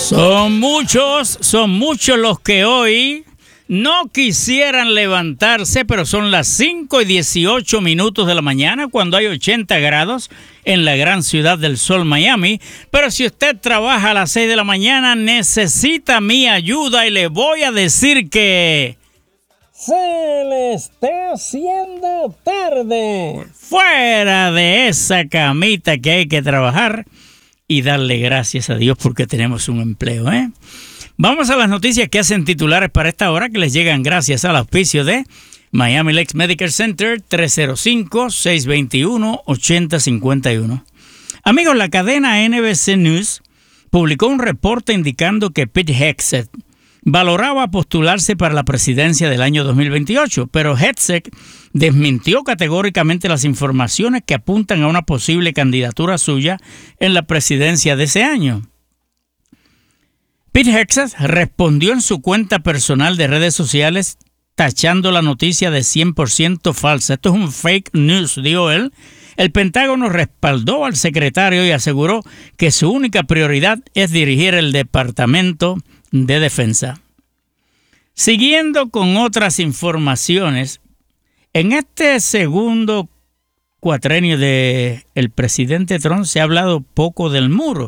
Son muchos los que hoy no quisieran levantarse, pero son las 5:18 de la mañana cuando hay 80 grados en la gran ciudad del sol, Miami. Pero si usted trabaja a las 6 de la mañana, necesita mi ayuda y le voy a decir que se le está haciendo tarde. Fuera de esa camita que hay que trabajar y darle gracias a Dios porque tenemos un empleo, ¿eh? Vamos a las noticias que hacen titulares para esta hora, que les llegan gracias al auspicio de Miami Lakes Medical Center, 305-621-8051. Amigos, la cadena NBC News publicó un reporte indicando que Pete Hegseth valoraba postularse para la presidencia del año 2028, pero Hegseth desmintió categóricamente las informaciones que apuntan a una posible candidatura suya en la presidencia de ese año. Pete Hegseth respondió en su cuenta personal de redes sociales tachando la noticia de 100% falsa. Esto es un fake news, dijo él. El Pentágono respaldó al secretario y aseguró que su única prioridad es dirigir el Departamento de Defensa. Siguiendo con otras informaciones, en este segundo cuatrenio del presidente Trump se ha hablado poco del muro.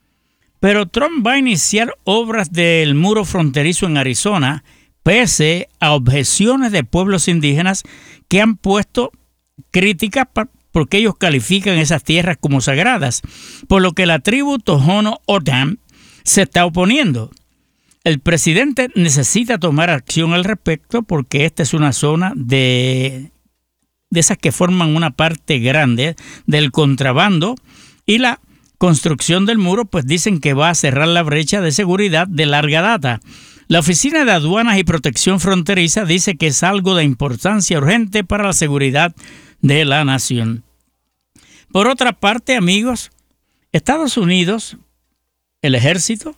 Pero Trump va a iniciar obras del muro fronterizo en Arizona, pese a objeciones de pueblos indígenas que han puesto críticas porque ellos califican esas tierras como sagradas, por lo que la tribu Tohono O'odham se está oponiendo. El presidente necesita tomar acción al respecto porque esta es una zona de esas que forman una parte grande del contrabando y la construcción del muro, pues dicen que va a cerrar la brecha de seguridad de larga data. La Oficina de Aduanas y Protección Fronteriza dice que es algo de importancia urgente para la seguridad de la nación. Por otra parte, amigos, Estados Unidos, el ejército,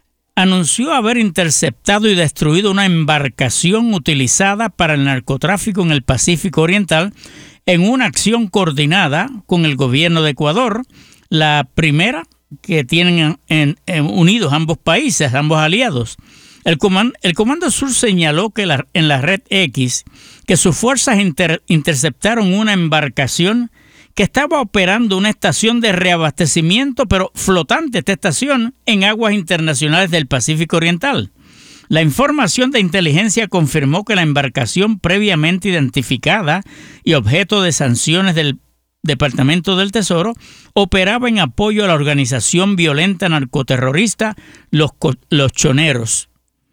anunció haber interceptado y destruido una embarcación utilizada para el narcotráfico en el Pacífico Oriental en una acción coordinada con el gobierno de Ecuador, la primera que tienen unidos ambos países, ambos aliados. El Comando Sur señaló que en la red X que sus fuerzas interceptaron una embarcación que estaba operando una estación de reabastecimiento, pero flotante esta estación, en aguas internacionales del Pacífico Oriental. La información de inteligencia confirmó que la embarcación previamente identificada y objeto de sanciones del Departamento del Tesoro operaba en apoyo a la organización violenta narcoterrorista Los Choneros.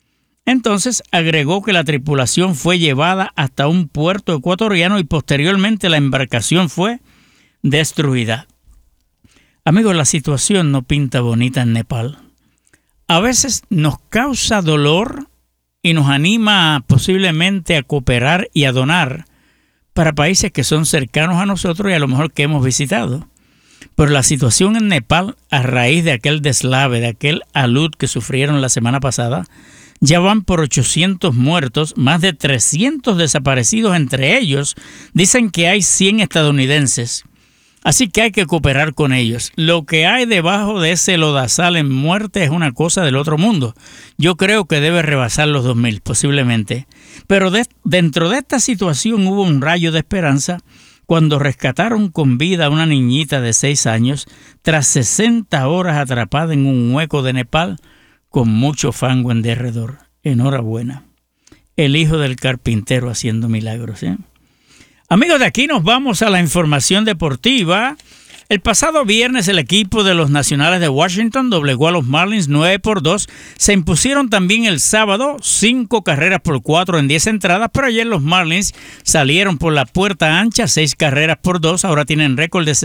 Entonces agregó que la tripulación fue llevada hasta un puerto ecuatoriano y posteriormente la embarcación fue destruida. Amigos, la situación no pinta bonita en Nepal. A veces nos causa dolor y nos anima posiblemente a cooperar y a donar para países que son cercanos a nosotros y a lo mejor que hemos visitado. Pero la situación en Nepal, a raíz de aquel deslave, de aquel alud que sufrieron la semana pasada, ya van por 800 muertos, más de 300 desaparecidos, entre ellos dicen que hay 100 estadounidenses. Así que hay que cooperar con ellos. Lo que hay debajo de ese lodazal en muerte es una cosa del otro mundo. Yo creo que debe rebasar los 2,000, posiblemente. Pero dentro de esta situación hubo un rayo de esperanza cuando rescataron con vida a una niñita de 6 años tras 60 horas atrapada en un hueco de Nepal con mucho fango en derredor. Enhorabuena. El hijo del carpintero haciendo milagros, ¿eh? Amigos, de aquí nos vamos a la información deportiva. El pasado viernes el equipo de los Nacionales de Washington doblegó a los Marlins 9-2. Se impusieron también el sábado 5-4 en 10 entradas, pero ayer los Marlins salieron por la puerta ancha 6-2. Ahora tienen récord de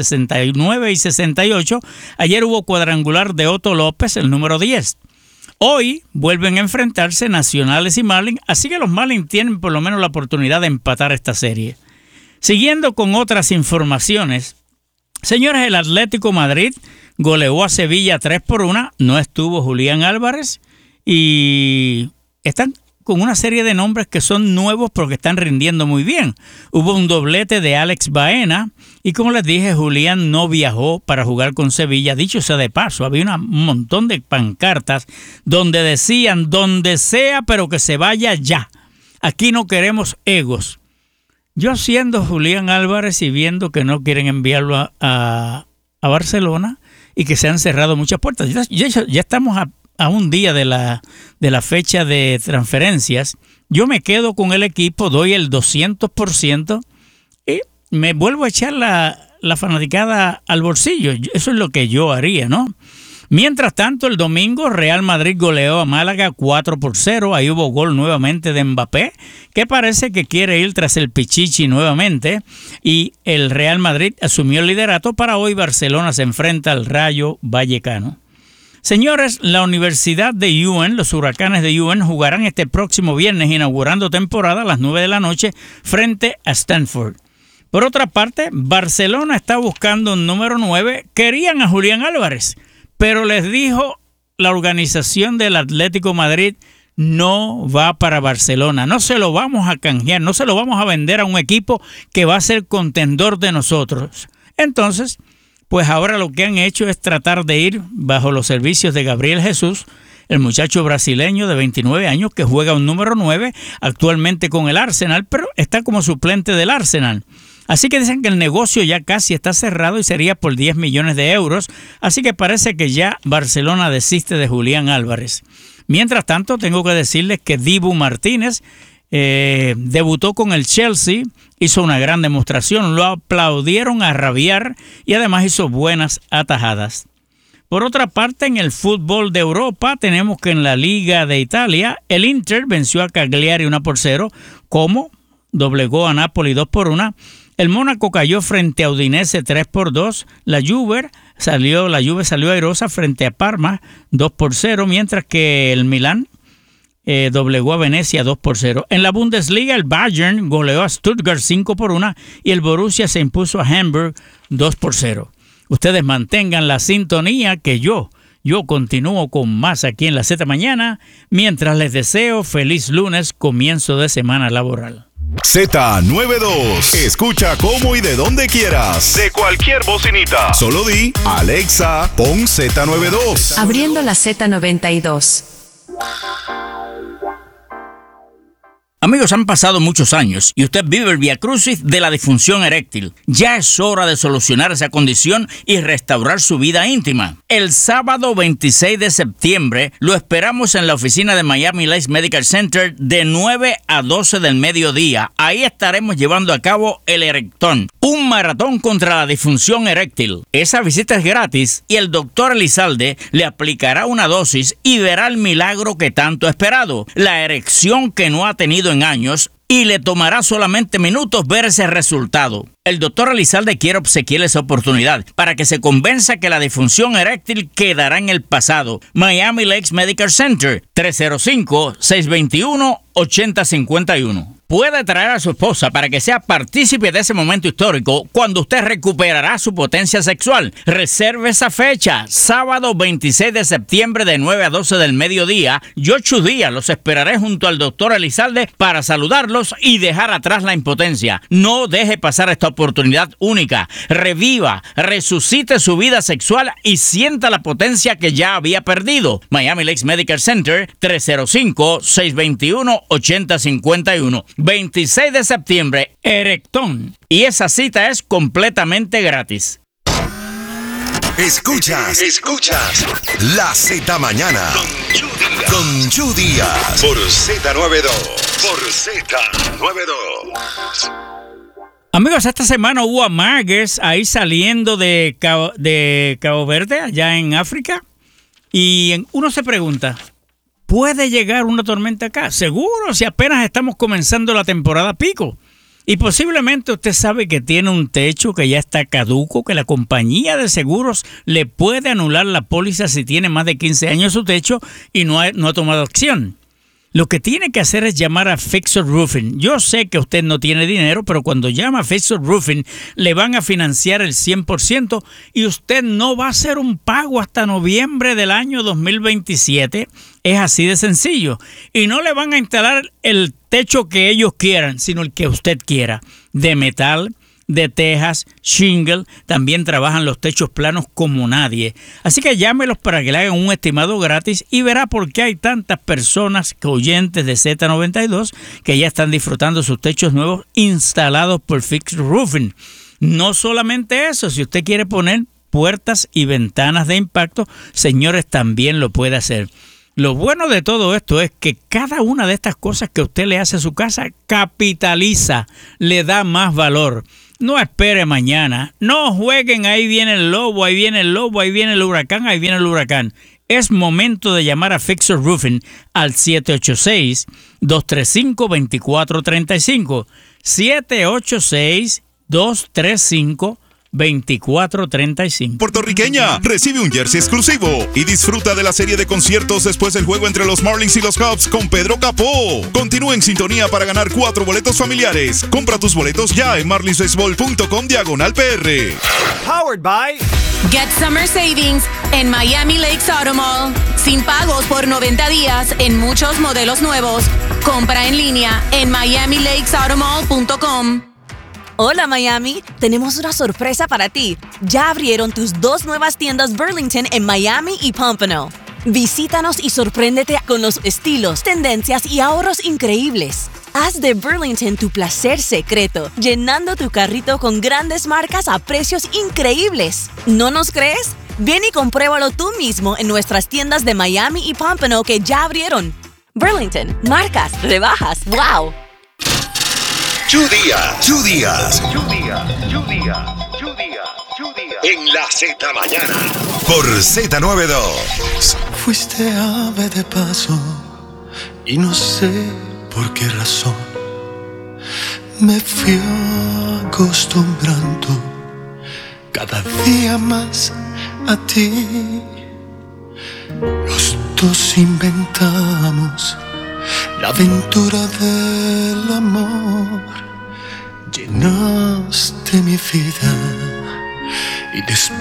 69-68. Ayer hubo cuadrangular de Otto López, el número 10. Hoy vuelven a enfrentarse Nacionales y Marlins, así que los Marlins tienen por lo menos la oportunidad de empatar esta serie. Siguiendo con otras informaciones, señores, el Atlético Madrid goleó a Sevilla 3-1, no estuvo Julián Álvarez y están con una serie de nombres que son nuevos porque están rindiendo muy bien. Hubo un doblete de Alex Baena Y como les dije, Julián no viajó para jugar con Sevilla. Dicho sea de paso, había un montón de pancartas donde decían, donde sea, pero que se vaya ya. Aquí no queremos egos. Yo siendo Julián Álvarez y viendo que no quieren enviarlo a Barcelona y que se han cerrado muchas puertas. Ya estamos a un día de la fecha de transferencias. Yo me quedo con el equipo, doy el 200% y me vuelvo a echar la fanaticada al bolsillo. Eso es lo que yo haría, ¿no? Mientras tanto, el domingo Real Madrid goleó a Málaga 4-0. Ahí hubo gol nuevamente de Mbappé, que parece que quiere ir tras el Pichichi nuevamente. Y el Real Madrid asumió el liderato. Para hoy Barcelona se enfrenta al Rayo Vallecano. Señores, la Universidad de UNN, los Huracanes de UNN, jugarán este próximo viernes, inaugurando temporada a las 9 de la noche frente a Stanford. Por otra parte, Barcelona está buscando un número 9. Querían a Julián Álvarez, pero les dijo la organización del Atlético Madrid, no va para Barcelona, no se lo vamos a canjear, no se lo vamos a vender a un equipo que va a ser contendor de nosotros. Entonces, pues ahora lo que han hecho es tratar de ir bajo los servicios de Gabriel Jesús, el muchacho brasileño de 29 años que juega un número 9 actualmente con el Arsenal, pero está como suplente del Arsenal. Así que dicen que el negocio ya casi está cerrado y sería por 10 millones de euros. Así que parece que ya Barcelona desiste de Julián Álvarez. Mientras tanto, tengo que decirles que Dibu Martínez debutó con el Chelsea, hizo una gran demostración, lo aplaudieron a rabiar y además hizo buenas atajadas. Por otra parte, en el fútbol de Europa, tenemos que en la Liga de Italia, el Inter venció a Cagliari 1-0, como doblegó a Napoli 2-1. El Mónaco cayó frente a Udinese 3-2. La Juve salió airosa frente a Parma 2-0, mientras que el Milán doblegó a Venecia 2-0. En la Bundesliga, el Bayern goleó a Stuttgart 5-1 y el Borussia se impuso a Hamburg 2-0. Ustedes mantengan la sintonía que yo continúo con más aquí en la Z Mañana, mientras les deseo feliz lunes, comienzo de semana laboral. Z92. Escucha cómo y de donde quieras. De cualquier bocinita. Solo di, Alexa, pon Z92. Abriendo la Z92. Amigos, han pasado muchos años y usted vive el viacrucis de la disfunción eréctil. Ya es hora de solucionar esa condición y restaurar su vida íntima. El sábado 26 de septiembre lo esperamos en la oficina de Miami Lakes Medical Center de 9 a 12 del mediodía. Ahí estaremos llevando a cabo el Erectón, un maratón contra la disfunción eréctil. Esa visita es gratis y el doctor Elizalde le aplicará una dosis y verá el milagro que tanto ha esperado. La erección que no ha tenido en años, y le tomará solamente minutos ver ese resultado. El doctor Elizalde quiere obsequiarle esa oportunidad para que se convenza que la disfunción eréctil quedará en el pasado. Miami Lakes Medical Center, 305-621-8051. Puede traer a su esposa para que sea partícipe de ese momento histórico cuando usted recuperará su potencia sexual. Reserve esa fecha, sábado 26 de septiembre de 9 a 12 del mediodía y 8 días. Los esperaré junto al doctor Elizalde para saludarlos y dejar atrás la impotencia. No deje pasar esta oportunidad única. Reviva, resucite su vida sexual y sienta la potencia que ya había perdido. Miami Lakes Medical Center, 305-621-8051. 26 de septiembre, Erectón. Y esa cita es completamente gratis. Escuchas La Z Mañana con Chu Díaz por Z92. Amigos, esta semana hubo amagues ahí saliendo de Cabo Verde, allá en África. Y uno se pregunta, ¿puede llegar una tormenta acá? Seguro, si apenas estamos comenzando la temporada pico. Y posiblemente usted sabe que tiene un techo que ya está caduco, que la compañía de seguros le puede anular la póliza si tiene más de 15 años su techo y no ha tomado acción. Lo que tiene que hacer es llamar a Fixer Roofing. Yo sé que usted no tiene dinero, pero cuando llama a Fixer Roofing le van a financiar el 100% y usted no va a hacer un pago hasta noviembre del año 2027. Es así de sencillo. Y no le van a instalar el techo que ellos quieran, sino el que usted quiera. De metal, de tejas, shingle, también trabajan los techos planos como nadie. Así que llámelos para que le hagan un estimado gratis y verá por qué hay tantas personas oyentes de Z92 que ya están disfrutando sus techos nuevos instalados por Fix Roofing. No solamente eso, si usted quiere poner puertas y ventanas de impacto, señores, también lo puede hacer. Lo bueno de todo esto es que cada una de estas cosas que usted le hace a su casa capitaliza, le da más valor. No espere mañana, no jueguen, ahí viene el lobo, ahí viene el lobo, ahí viene el huracán, ahí viene el huracán. Es momento de llamar a Fixer Roofing al 786-235-2435. 786-235-2435. Puertorriqueña, recibe un jersey exclusivo y disfruta de la serie de conciertos después del juego entre los Marlins y los Cubs con Pedro Capó. Continúa en sintonía para ganar 4 boletos familiares. Compra tus boletos ya en marlinsbaseball.com/PR. Powered by Get Summer Savings en Miami Lakes Auto Mall. Sin pagos por 90 días en muchos modelos nuevos. Compra en línea en miamilakesautomall.com. Hola Miami, tenemos una sorpresa para ti. Ya abrieron tus 2 nuevas tiendas Burlington en Miami y Pompano. Visítanos y sorpréndete con los estilos, tendencias y ahorros increíbles. Haz de Burlington tu placer secreto, llenando tu carrito con grandes marcas a precios increíbles. ¿No nos crees? Ven y compruébalo tú mismo en nuestras tiendas de Miami y Pompano que ya abrieron. Burlington, marcas, rebajas, wow. Two Días. En la Z Mañana. Por Z92. Fuiste ave de paso y no sé por qué razón me fui acostumbrando cada día más a ti. Los dos inventamos la aventura del amor. Llenaste mi vida y después